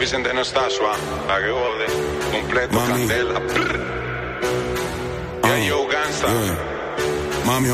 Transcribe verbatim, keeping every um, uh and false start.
Vicente no está suave, la que jode, completo, Mami. candela. Yeah, yo, gangsta. Yeah. Mami,